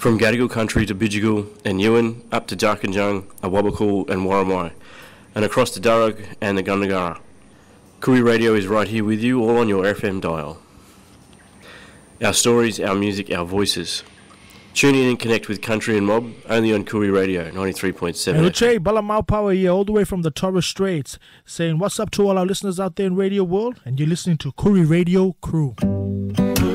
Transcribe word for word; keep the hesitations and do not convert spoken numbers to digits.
From Gadigal country to Bidjigal and Ewan, up to Darkinjung, Awabakal and Warramai, and across to Darug and the Gundagara. Koori Radio is right here with you, all on your F M dial. Our stories, our music, our voices. Tune in and connect with Country and Mob, only on Koori Radio, ninety-three point seven. Hey, Uche, Balamau Power here, all the way from the Torres Straits, saying what's up to all our listeners out there in Radio World, and you're listening to Koori Radio Crew.